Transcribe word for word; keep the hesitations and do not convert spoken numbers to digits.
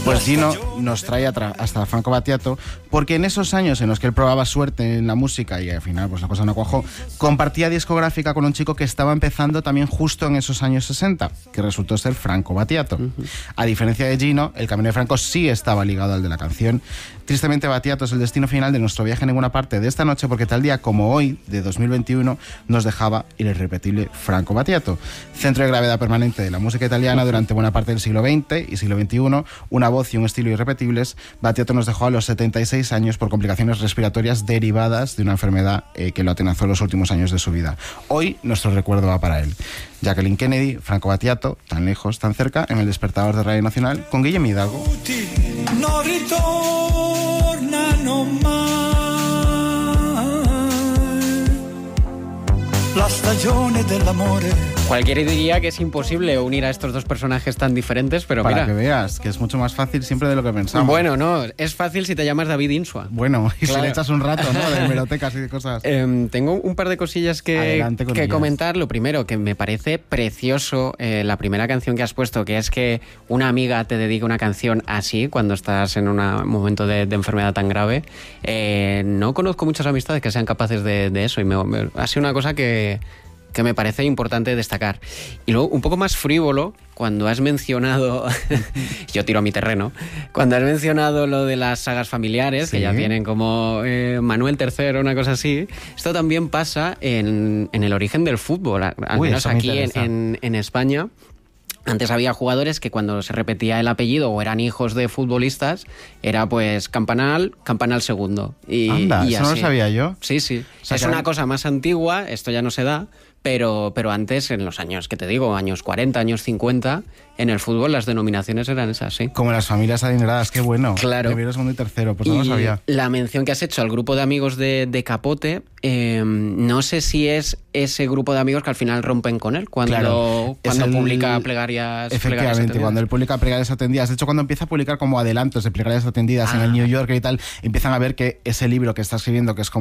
Pues Gino nos trae hasta Franco Battiato, porque en esos años en los que él probaba suerte en la música y al final pues la cosa no cuajó, compartía discográfica con un chico que estaba empezando también justo en esos años sesenta, que resultó ser Franco Battiato. Uh-huh. A diferencia de Gino, el camino de Franco sí estaba ligado al de la canción. Tristemente, Battiato es el destino final de nuestro viaje en ninguna parte de esta noche, porque tal día como hoy, de dos mil veintiuno, nos dejaba el irrepetible Franco Battiato, centro de gravedad permanente de la música italiana durante buena parte del siglo veinte y siglo veintiuno, una voz y un estilo irrepetibles. Battiato nos dejó a los setenta y seis años por complicaciones respiratorias derivadas de una enfermedad eh, que lo atenazó en los últimos años de su vida. Hoy nuestro recuerdo va para él. Jacqueline Kennedy, Franco Battiato, tan lejos, tan cerca, en el despertador de Radio Nacional, con Guillem Hidalgo. No ritornano mai. La stagione dell'amore. Cualquiera diría que es imposible unir a estos dos personajes tan diferentes, pero Para mira... que veas, que es mucho más fácil siempre de lo que pensamos. Bueno, no, es fácil si te llamas David Insua. Bueno, y claro. si le echas un rato, ¿no? De hemerotecas y de cosas. Eh, tengo un par de cosillas que, que comentar. Lo primero, que me parece precioso eh, la primera canción que has puesto, que es que una amiga te dedica una canción así cuando estás en una, un momento de, de enfermedad tan grave. Eh, no conozco muchas amistades que sean capaces de, de eso y me, me, ha sido una cosa que... que me parece importante destacar. Y luego, un poco más frívolo, cuando has mencionado, yo tiro a mi terreno, cuando has mencionado lo de las sagas familiares, sí, que ya tienen como eh, Manuel tercero, una cosa así, esto también pasa en, en el origen del fútbol, al Uy, menos aquí en, en, en España. Antes había jugadores que cuando se repetía el apellido o eran hijos de futbolistas, era pues Campanal, Campanal segundo. Y, Anda, y eso no lo sabía yo. Sí, sí. O sea, es que una eran... cosa más antigua, esto ya no se da, pero, pero antes, en los años, que te digo, años cuarenta, años cincuenta, en el fútbol las denominaciones eran esas, sí. Como las familias adineradas, qué bueno. Claro. Primero, segundo y tercero, pues y no lo sabía. La mención que has hecho al grupo de amigos de, de Capote, eh, no sé si es ese grupo de amigos que al final rompen con él cuando, claro, cuando el... publica plegarias. Efectivamente, plegarias cuando él publica plegarias atendidas. De hecho, cuando empieza a publicar como adelantos de plegarias atendidas ah. en el New Yorker y tal, empiezan a ver que ese libro que está escribiendo, que es como